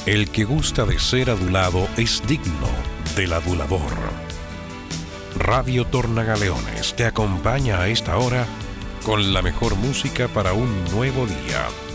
El que gusta de ser adulado es digno del adulador. Radio Tornagaleones te acompaña a esta hora con la mejor música para un nuevo día.